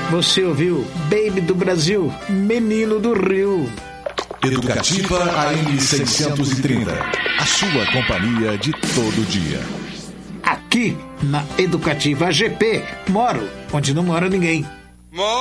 Você ouviu Baby do Brasil, Menino do Rio. Educativa AM 630. A sua companhia de todo dia. Aqui na Educativa GP, moro onde não mora ninguém.